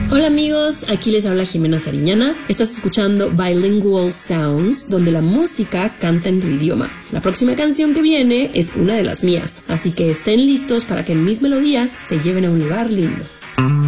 Hola amigos, aquí les habla Jimena Sariñana. Estás escuchando Bilingual Sounds, donde la música canta en tu idioma. La próxima canción que viene es una de las mías, así que estén listos para que mis melodías te lleven a un lugar lindo.